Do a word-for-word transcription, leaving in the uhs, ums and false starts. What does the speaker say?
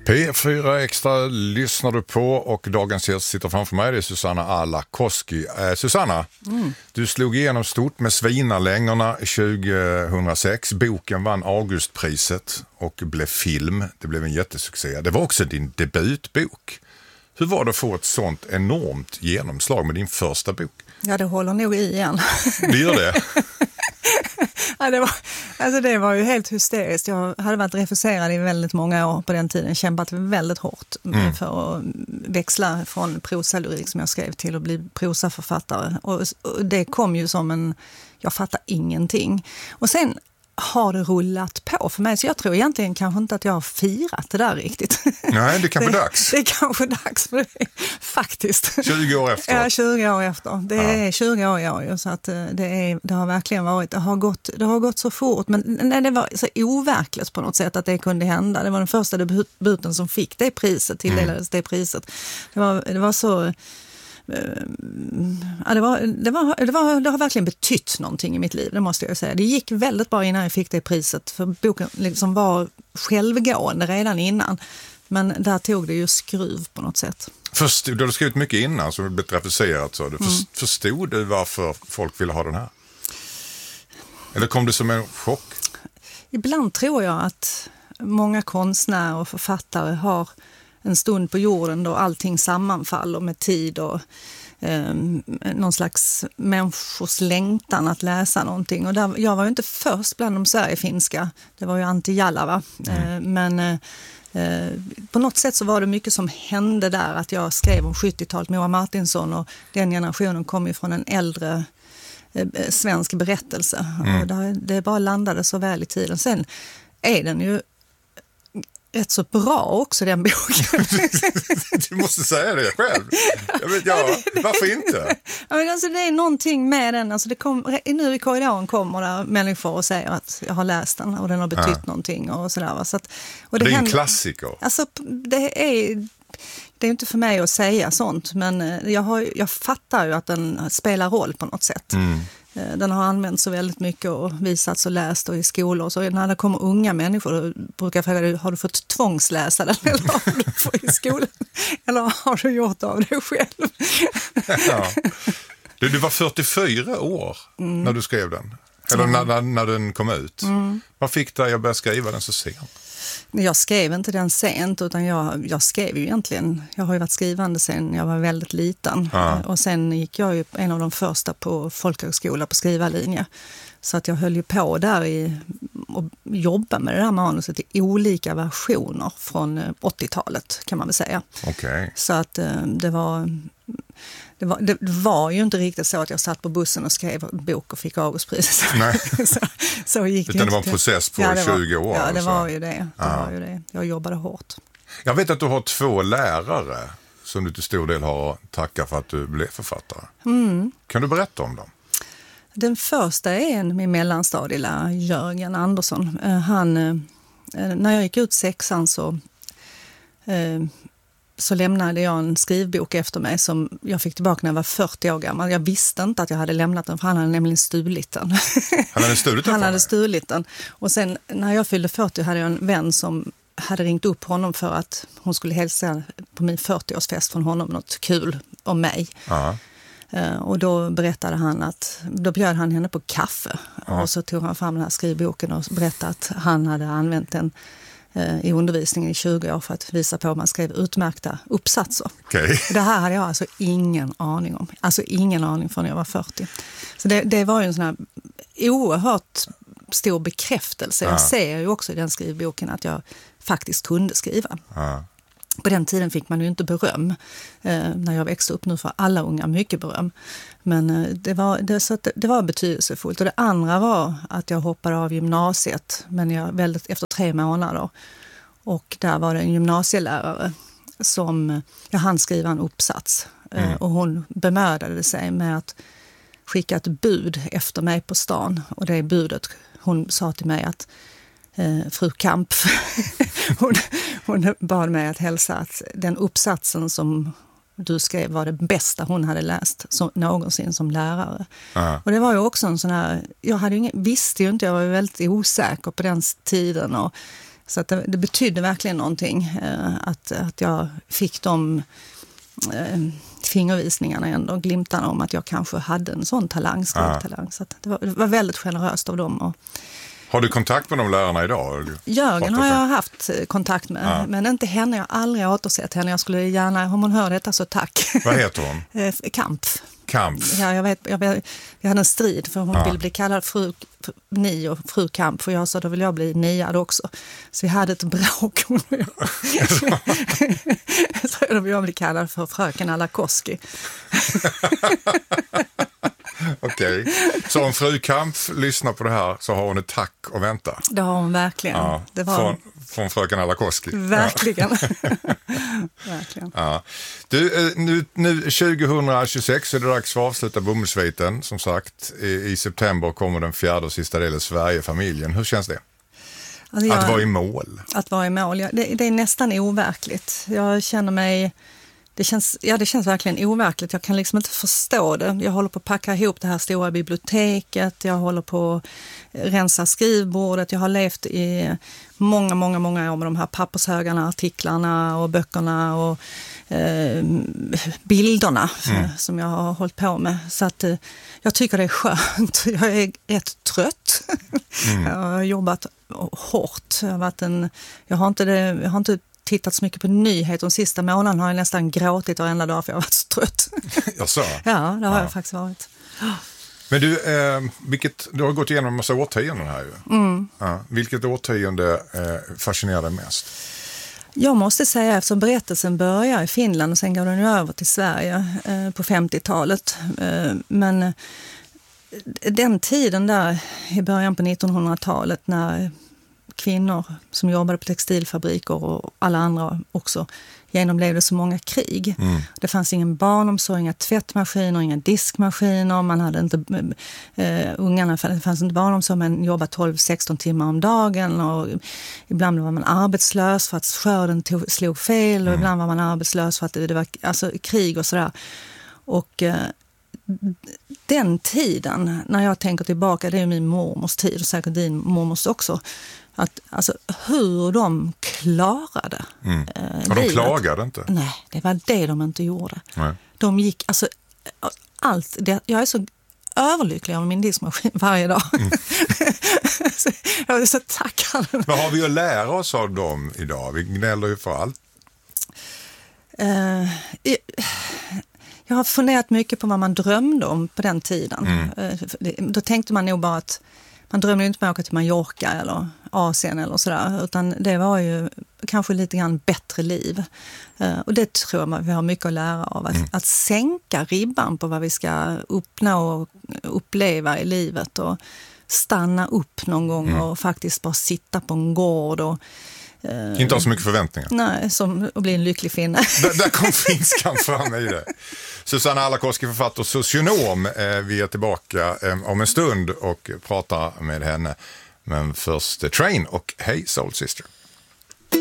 P fyra Extra lyssnar du på och dagens gäst sitter framför mig, det är Susanna Alakoski. Eh, Susanna, mm. du slog igenom stort med Svinalängorna tjugohundrasex. Boken vann Augustpriset och blev film. Det blev en jättesuccé. Det var också din debutbok. Hur var det att få ett sånt enormt genomslag med din första bok? Ja, det håller nog i igen. Det gör det? Ja, det, var, alltså det var ju helt hysteriskt. Jag hade varit refuserad i väldigt många år på den tiden. Kämpat väldigt hårt mm. för att växla från prosalyrik som jag skrev till att bli prosaförfattare. Och, och det kom ju som en... Jag fattar ingenting. Och sen har det rullat på för mig. Så jag tror egentligen kanske inte att jag har firat det där riktigt. Nej, det är kanske det, dags. Det är kanske dags för det, faktiskt. tjugo år efter. Ja, tjugo år efter. Det ja. är tjugo år i år. Så att det, är, det har verkligen varit, det har gått, det har gått så fort. Men nej, det var så overkligt på något sätt att det kunde hända. Det var den första debuten som fick det priset, tilldelades mm. det priset. Det var, det var så... Ja, det, var, det, var, det, var, det har verkligen betytt någonting i mitt liv, det måste jag säga. Det gick väldigt bra innan jag fick det priset, för boken liksom var självgående redan innan. Men där tog det ju skruv på något sätt. Förstod, du hade skrivit mycket innan som blev refuserat, så du. Mm. Förstod du varför folk ville ha den här? Eller kom det som en chock? Ibland tror jag att många konstnärer och författare har en stund på jorden då allting sammanfaller med tid och eh, någon slags människors längtan att läsa någonting. Och där, jag var ju inte först bland de sverigefinska, det var ju Antti Jalava. Mm. Eh, men eh, på något sätt så var det mycket som hände där, att jag skrev om sjuttiotalet med Moa Martinsson, och den generationen kom ju från en äldre eh, svensk berättelse. Mm. Och där, det bara landade så väl i tiden. Sen är den ju rätt så bra också, den boken. Du måste säga det själv. Jag vet, ja, varför inte? Ja, men alltså, det är någonting med den. Alltså, det kom, nu i korridoren kommer där människor och säger att jag har läst den och den har betytt ja. någonting. Och sådär, va? Så att, och det, det är händer, en klassiker. Alltså, det är... Det är inte för mig att säga sånt, men jag, har, jag fattar ju att den spelar roll på något sätt. Mm. Den har använts så väldigt mycket och visats och läst och i skolor. Så när det kommer unga människor, då brukar jag fråga, har du fått tvångsläsa den eller har du fått i skolan? Eller har du gjort av det själv? Ja. Du, du var fyrtiofyra år mm. när du skrev den. Eller mm. när, när, när den kom ut. Mm. Vad fick dig att börja skriva den så sent? Jag skrev inte den sent, utan jag, jag skrev ju egentligen, jag har ju varit skrivande sen jag var väldigt liten. Ja. Och sen gick jag ju en av de första på folkhögskola på skrivarlinje. Så att jag höll ju på där i, och jobba med det där manuset i olika versioner från åttiotalet, kan man väl säga. Okay. Så att det var... Det var, det var ju inte riktigt så att jag satt på bussen och skrev en bok och fick Augustpriset. Nej. så, så gick Utan det det var en process på ja, tjugo år. Ja, det alltså. var ju det. det, ja. var ju det. Jag jobbade hårt. Jag vet att du har två lärare som du till stor del har att tacka för att du blev författare. Mm. Kan du berätta om dem? Den första är en min mellanstadielärare, Jörgen Andersson. Han, när jag gick ut sexan så... så lämnade jag en skrivbok efter mig som jag fick tillbaka när jag var fyrtio år gammal. Jag visste inte att jag hade lämnat den, för han hade nämligen stulit den. Han hade stulit den? Han hade stulit den. Och sen när jag fyllde fyrtio hade jag en vän som hade ringt upp honom för att hon skulle hälsa på min fyrtioårsfest från honom något kul om mig. Uh-huh. Uh, och då berättade han att, då bjöd han henne på kaffe. Uh-huh. Och så tog han fram den här skrivboken och berättade att han hade använt den i undervisningen i tjugo år för att visa på att man skrev utmärkta uppsatser. Okay. Det här hade jag alltså ingen aning om. Alltså ingen aning förrän jag var fyrtio. Så det, det var ju en sån här oerhört stor bekräftelse. Ja. Jag ser ju också i den skrivboken att jag faktiskt kunde skriva. Ja. På den tiden fick man ju inte beröm. Eh, när jag växte upp, nu får alla unga mycket beröm. Men eh, det, var, det, så det, det var betydelsefullt. Och det andra var att jag hoppade av gymnasiet, men jag väldigt, efter tre månader. Och där var det en gymnasielärare som jag hann skriva en uppsats. Mm. Eh, och hon bemödade sig med att skicka ett bud efter mig på stan. Och det budet, hon sa till mig att Eh, fru Kamp, hon, hon bad mig att hälsa att den uppsatsen som du skrev var det bästa hon hade läst som, någonsin som lärare. Uh-huh. Och det var ju också en sån här, jag hade ju ingen, visste ju inte, jag var ju väldigt osäker på den tiden och Så att det, det betydde verkligen någonting eh, att, att jag fick de eh, fingervisningarna ändå, glimtarna om att jag kanske hade en sån talang, skrivtalang. Så att det, var, det var väldigt generöst av dem. Och, har du kontakt med de lärarna idag? Jörgen har jag haft kontakt med, ja. Men inte henne. Jag har aldrig återsett henne. Jag skulle gärna, om hon hör detta så tack. Vad heter hon? Kampf. Kampf? Ja, jag vet, jag, vet, jag hade en strid för hon ja. ville bli kallad fru Ni och fru Kampf, och jag sa då vill jag bli niad också. Så vi hade ett bråk, hon och jag. Så då vill jag bli kallad för fröken Alakoski. Okej, okay. Så om fru Kampf lyssnar på det här så har hon ett tack att vänta. Det har hon verkligen. Ja, det var... från, från fröken Alakoski. Verkligen. verkligen. Ja. Du, nu, nu tjugohundratjugosex är det dags för att avsluta Bomullsviten. Som sagt, i, i september kommer den fjärde och sista delen Sverigefamiljen. Hur känns det? Alltså jag, att vara i mål? Att vara i mål, ja, det, det är nästan overkligt. Jag känner mig... Det känns, ja, det känns verkligen overkligt. Jag kan liksom inte förstå det. Jag håller på att packa ihop det här stora biblioteket. Jag håller på att rensa skrivbordet. Jag har levt i många, många, många år med de här pappershögarna, artiklarna och böckerna och eh, bilderna mm. som jag har hållit på med. Så att eh, jag tycker det är skönt. Jag är rätt trött. Mm. Jag har jobbat hårt. Jag har, varit en, jag har inte det, jag har inte tittat så mycket på nyheter. De sista månaden har jag nästan gråtit varenda dag för jag har varit så trött. Jag sa. Ja, det har ja. jag faktiskt varit. Men du, eh, vilket, du har gått igenom en massa årtionden här ju. Mm. Ja, vilket årtionde eh, fascinerar dig mest? Jag måste säga, eftersom berättelsen börjar i Finland och sen går den över till Sverige eh, på femtiotalet. Eh, men den tiden där i början på nittonhundratalet när kvinnor som jobbade på textilfabriker och alla andra också genomlevde så många krig. Mm. Det fanns ingen barnomsorg, inga tvättmaskiner, inga diskmaskiner. Man hade inte, uh, ungarna, det fanns inte barnomsorg, men jobbade tolv sexton timmar om dagen. Och ibland var man arbetslös för att skörden tog, slog fel och mm. ibland var man arbetslös för att det, det var alltså, krig och sådär. Och uh, den tiden, när jag tänker tillbaka, det är min mormors tid och säkert din mormors också. Att, alltså, hur de klarade mm. eh, och de klagade inte? Nej, det var det de inte gjorde. Nej. De gick, alltså, allt, det, jag är så överlycklig av min diskmaskin varje dag. Mm. så, jag är så tackad. Vad har vi att lära oss av dem idag? Vi gnäller ju för allt. Eh, jag, jag har funderat mycket på vad man drömde om på den tiden. Mm. Eh, då tänkte man nog bara att man drömde inte om att åka till Mallorca eller Asien eller sådär, utan det var ju kanske lite grann bättre liv. Uh, och det tror jag vi har mycket att lära av. Att, mm. att sänka ribban på vad vi ska uppnå och uppleva i livet och stanna upp någon gång mm. och faktiskt bara sitta på en gård och Uh, inte ha så mycket förväntningar. Nej, som att bli en lycklig finne. Där, där kom finskan fram i det. Susanna Alakoski, författare och socionom. Eh, vi är tillbaka eh, om en stund och pratar med henne. Men först eh, Train och Hey Soul Sister.